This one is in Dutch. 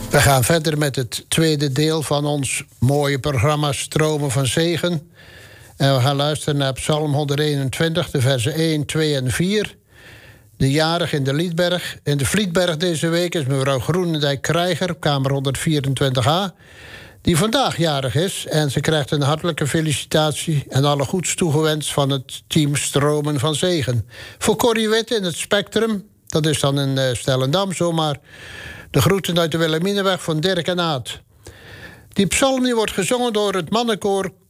We gaan verder met het tweede deel van ons mooie programma Stromen van Zegen. En we gaan luisteren naar Psalm 121, de versen 1, 2 en 4. De jarig in de Liedberg. In de Vlietberg deze week is mevrouw Groenendijk-Krijger, kamer 124a... die vandaag jarig is. En ze krijgt een hartelijke felicitatie en alle goeds toegewenst van het team Stromen van Zegen. Voor Corrie Witte in het Spectrum, dat is dan in Stellendam zomaar. De groeten uit de Wilhelminaweg van Dirk en Aad. Die psalm die wordt gezongen door het mannenkoor